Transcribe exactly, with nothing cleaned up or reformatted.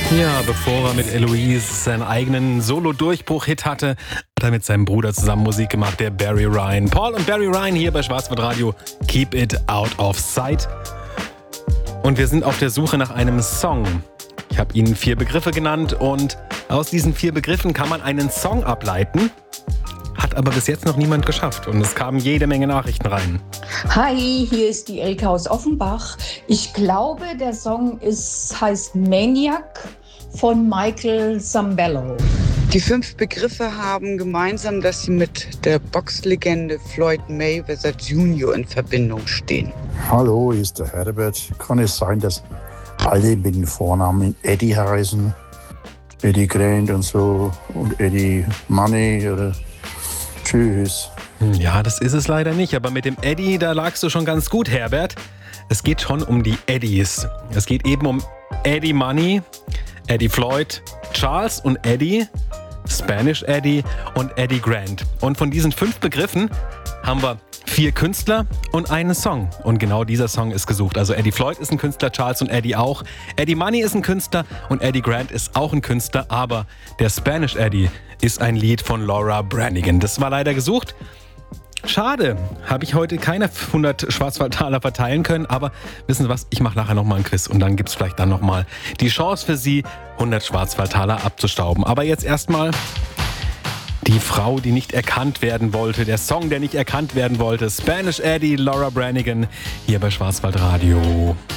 Ja, bevor er mit Eloise seinen eigenen Solo-Durchbruch-Hit hatte, hat er mit seinem Bruder zusammen Musik gemacht, der Barry Ryan. Paul und Barry Ryan hier bei Schwarzwaldradio. Keep it out of sight. Und wir sind auf der Suche nach einem Song. Ich habe Ihnen vier Begriffe genannt und aus diesen vier Begriffen kann man einen Song ableiten. Hat aber bis jetzt noch niemand geschafft und es kamen jede Menge Nachrichten rein. Hi, hier ist die Elke aus Offenbach. Ich glaube, der Song ist, heißt Maniac von Michael Zambello. Die fünf Begriffe haben gemeinsam, dass sie mit der Boxlegende Floyd Mayweather Junior in Verbindung stehen. Hallo, hier ist der Herbert. Kann es sein, dass alle mit dem Vornamen Eddie heißen? Eddie Grant und so und Eddie Money oder... Tschüss. Ja, das ist es leider nicht, aber mit dem Eddie, da lagst du schon ganz gut, Herbert. Es geht schon um die Eddies. Es geht eben um Eddie Money, Eddie Floyd, Charles und Eddie, Spanish Eddie und Eddie Grant. Und von diesen fünf Begriffen haben wir vier Künstler und einen Song. Und genau dieser Song ist gesucht. Also Eddie Floyd ist ein Künstler, Charles und Eddie auch. Eddie Money ist ein Künstler und Eddie Grant ist auch ein Künstler. Aber der Spanish Eddie ist ein Lied von Laura Branigan. Das war leider gesucht. Schade, habe ich heute keine hundert Schwarzwaldtaler verteilen können. Aber wissen Sie was, ich mache nachher nochmal ein Quiz. Und dann gibt es vielleicht dann nochmal die Chance für Sie, hundert Schwarzwaldtaler abzustauben. Aber jetzt erstmal... Die Frau, die nicht erkannt werden wollte, der Song, der nicht erkannt werden wollte. Spanish Eddie, Laura Branigan, hier bei Schwarzwaldradio.